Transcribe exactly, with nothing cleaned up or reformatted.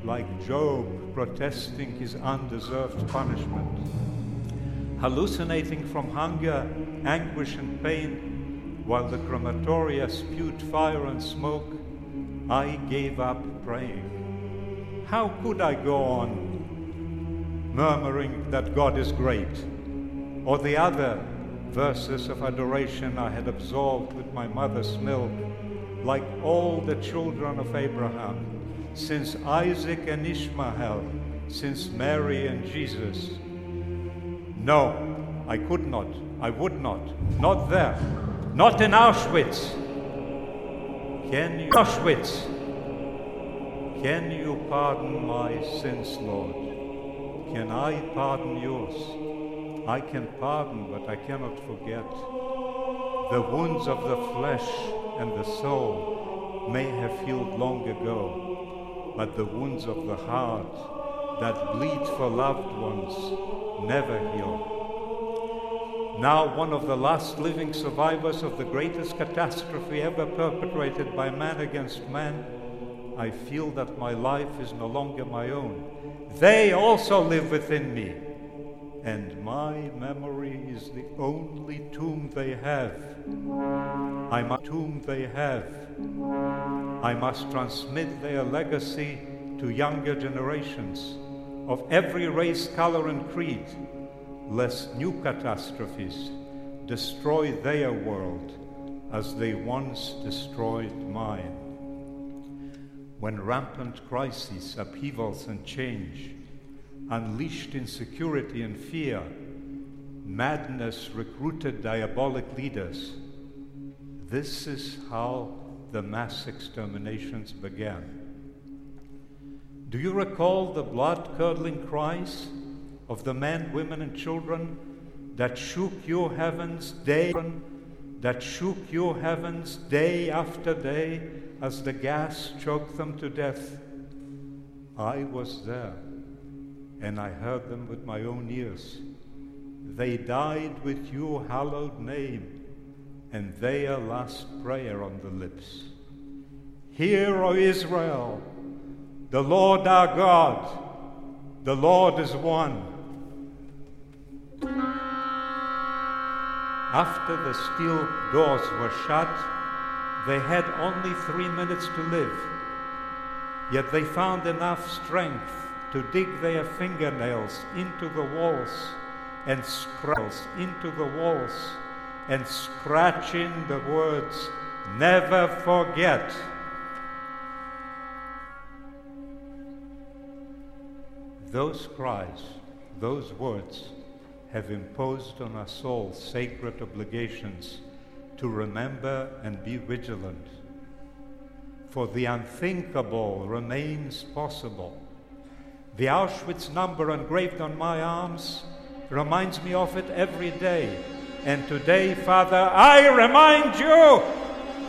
like Job protesting his undeserved punishment. Hallucinating from hunger, anguish, and pain, while the crematoria spewed fire and smoke, I gave up praying. How could I go on murmuring that God is great, or the other verses of adoration I had absorbed with my mother's milk, like all the children of Abraham, since Isaac and Ishmael, since Mary and Jesus? No, I could not, I would not, not there, not in Auschwitz. Can you, Auschwitz, can you pardon my sins, Lord? Can I pardon yours? I can pardon, but I cannot forget. The wounds of the flesh and the soul may have healed long ago, but the wounds of the heart that bleed for loved ones never heal. Now, one of the last living survivors of the greatest catastrophe ever perpetrated by man against man, I feel that my life is no longer my own. They also live within me, and my memory is the only tomb they have. I must tomb they have. I must transmit their legacy to younger generations of every race, color, and creed, lest new catastrophes destroy their world as they once destroyed mine. When rampant crises, upheavals, and change unleashed insecurity and fear, madness recruited diabolic leaders, this is how the mass exterminations began. Do you recall the blood-curdling cries of the men, women, and children that shook your heavens day, that shook your heavens day after day as the gas choked them to death? I was there, and I heard them with my own ears. They died with your hallowed name and their last prayer on the lips. Hear, O Israel, the Lord our God, the Lord is one. After the steel doors were shut, they had only three minutes to live, yet they found enough strength to dig their fingernails into the walls and scratch into the walls and scratch in the words, "Never forget." Those cries, those words have imposed on us all sacred obligations to remember and be vigilant. For the unthinkable remains possible. The Auschwitz number engraved on my arms reminds me of it every day. And today, Father, I remind you